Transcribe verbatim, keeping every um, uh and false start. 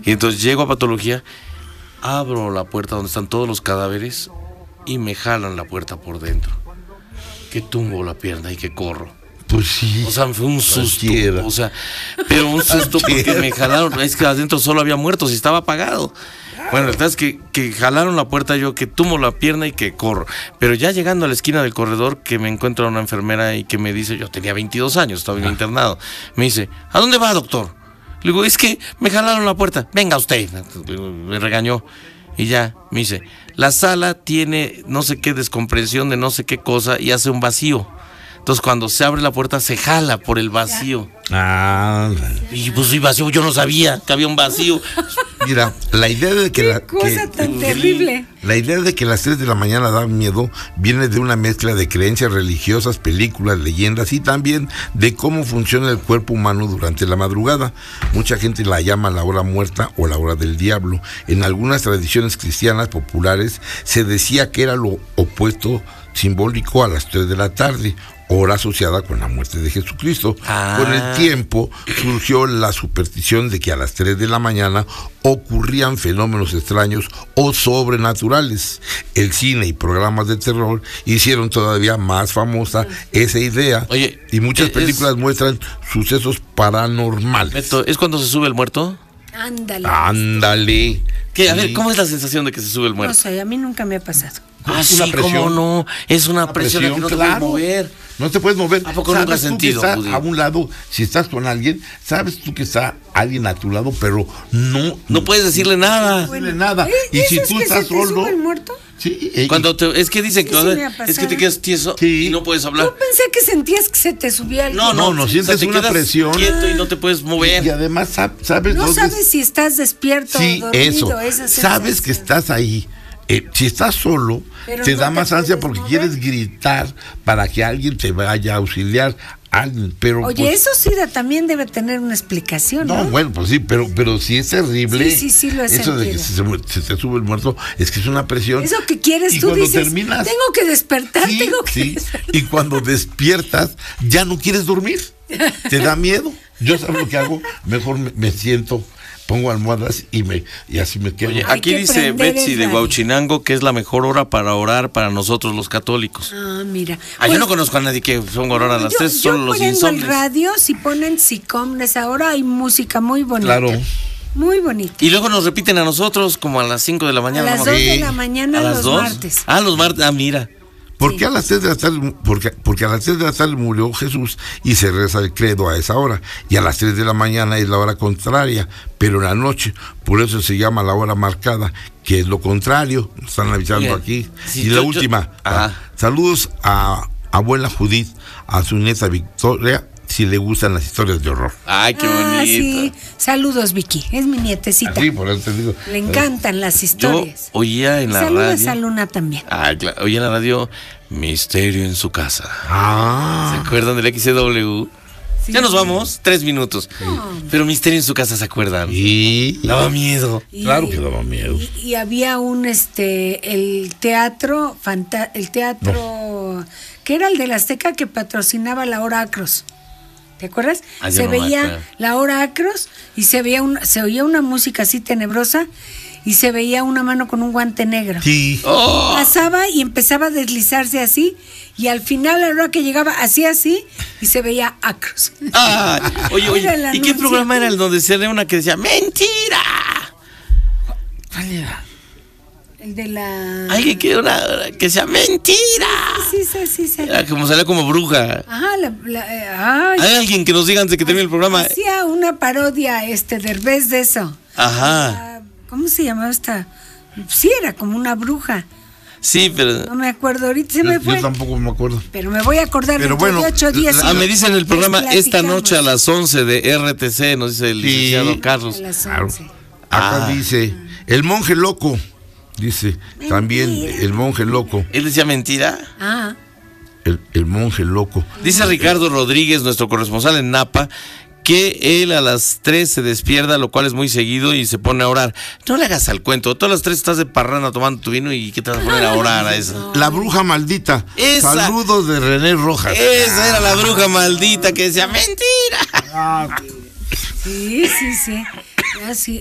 Y entonces llego a patología, abro la puerta donde están todos los cadáveres y me jalan la puerta por dentro. Que tumbo la pierna y que corro. Pues sí. O sea, fue un susto. Cualquiera. O sea, pero un susto porque me jalaron. Es que adentro solo había muertos y estaba apagado. Bueno, la verdad es que, que jalaron la puerta, yo que tumbo la pierna y que corro. Pero ya llegando a la esquina del corredor, que me encuentra una enfermera y que me dice, yo tenía veintidós años, estaba bien internado. Me dice, ¿a dónde va, doctor? Le digo, es que me jalaron la puerta. Venga usted. Me regañó. Y ya, me dice, la sala tiene no sé qué descompresión de no sé qué cosa y hace un vacío. Entonces cuando se abre la puerta se jala por el vacío. Ah, y pues sí, vacío, yo no sabía que había un vacío. Mira, la idea de que qué la cosa que, tan terrible. La idea de que las tres de la mañana dan miedo viene de una mezcla de creencias religiosas, películas, leyendas y también de cómo funciona el cuerpo humano durante la madrugada. Mucha gente la llama la hora muerta o la hora del diablo. En algunas tradiciones cristianas populares se decía que era lo opuesto simbólico a las tres de la tarde, hora asociada con la muerte de Jesucristo. Ah. Con el tiempo surgió la superstición de que a las tres de la mañana ocurrían fenómenos extraños o sobrenaturales. El cine y programas de terror hicieron todavía más famosa esa idea. Oye, y muchas es, películas muestran sucesos paranormales. Beto, ¿es cuando se sube el muerto? Ándale. Ándale. ¿Qué? A Sí. ver, ¿cómo es la sensación de que se sube el muerto? No sé, a mí nunca me ha pasado. Ah, Es sí, una presión. ¿cómo no? Es una, Una presión, presión, que no te claro. puedes mover. No te puedes mover. ¿A poco nunca has Sabes tú sentido, que está Woody? a un lado, si estás con alguien, sabes tú que está alguien a tu lado, pero no No puedes decirle nada. no decirle nada. ¿Eh? Y si ¿Eso tú es que estás se te solo, sube el muerto? sí, eh, Cuando te, es que dicen Sí, que sí me ha es que pasado. te quedas tieso Sí. y no puedes hablar. Yo pensé que sentías que se te subía el No, No, no, no, o sientes sea, te una quedas presión. quieto y no te puedes mover. y además sab- sabes No dónde sabes si estás despierto sí, o dormido. eso. Esa Sabes que sensación. estás ahí. Eh, si estás solo, Pero te no da te más ansia puedes porque mover. quieres gritar para que alguien te vaya a auxiliar. Alguien, pero Oye, pues, eso sí da- también debe tener una explicación, ¿no? no, bueno, pues sí, pero, pero sí es terrible. Sí, sí, sí, lo he Eso de que sentido. se, mu- se te sube el muerto, es que es una presión. Eso que quieres, Y tú cuando dices, terminas, tengo que despertar, sí, tengo que sí, despertar. y cuando despiertas, ya no quieres dormir. Te da miedo. Yo sabes lo que hago, mejor me, me siento, pongo almohadas y me y así me quedo. Oye, Hay aquí que dice prender Betsy el de radio. Huauchinango que es la mejor hora para orar para nosotros los católicos. Ah, mira. Ah, yo Pues, no conozco a nadie que ponga orar a las yo, tres, yo solo los prendo el insomnes. radio, si ponen Sicomnes ahora hay música muy bonita. Claro. Muy bonita. Y luego nos repiten a nosotros como a las cinco de la A mañana. las ¿no? dos de Sí. la mañana ¿A las los dos? martes. Ah, los martes. Ah, mira. ¿Por Sí. qué a las tres de la tarde? Porque, porque a las tres de la tarde murió Jesús y se reza el credo a esa hora. Y a las tres de la mañana es la hora contraria, pero en la noche, por eso se llama la hora marcada, que es lo contrario. Nos están avisando Bien. aquí. Sí, y yo- la yo- última. Ajá. ah, saludos a abuela Judith, a su nieta Victoria, si le gustan las historias de horror. Ay, qué Ah, bonito. sí. Saludos, Vicky. Es mi nietecita. Así, por eso te digo. Le encantan las Yo historias. oía en la Saludos radio. a Luna también. Ah, claro, oía en la radio Misterio en su casa. Ah, ¿Se acuerdan del X C W? Sí. Ya nos vamos, tres minutos. Pero Misterio en su casa, ¿se acuerdan? y Daba miedo. Y- claro que daba miedo. Y, y había un este el teatro fanta- el teatro que era el de la Azteca que patrocinaba la hora Acros. ¿Te acuerdas? Ah, yo se no me veía acuerdo. la hora Acros y se veía un, se oía una música así tenebrosa y se veía una mano con un guante negro. Sí. ¡Oh! Pasaba y empezaba a deslizarse así y al final a la hora que llegaba hacía así y se veía Acros. Ah, oye, oye, Era el ¿y qué anuncio. programa era el donde se leía una que decía ¡Mentira! ¿Cuál era? El de la Alguien que, una, que decía ¡Mentira! Sí, sí, sí, sí. Era como salía como bruja. Ajá, la, la- eh, ay, Hay alguien que nos diga antes de que termine el programa. hacía una parodia este Derbez de eso. Ajá. Ah, ¿Cómo se llamaba esta? Sí, era como una bruja. Sí, pero. No me acuerdo, ahorita se Yo, me yo fue. tampoco me acuerdo. Pero me voy a acordar Pero dentro de bueno, ocho días. la- Ah, y me dicen el programa les esta platicamos. noche a las once de R T C, nos dice el Sí. licenciado Carlos. A las Claro. once. Acá Ah. dice, el monje loco, dice, también Mentira. el monje loco, Él decía mentira. Ah, el, el monje loco. Dice Ricardo Rodríguez, nuestro corresponsal en Napa, que él a las tres se despierta, lo cual es muy seguido, y se pone a orar. No le hagas al cuento, todas las tres estás de parranda tomando tu vino y ¿qué te vas a poner a orar a eso? La bruja maldita. Esa. Saludos de René Rojas. Esa era la bruja maldita que decía mentira. sí, sí, sí. Ya sí.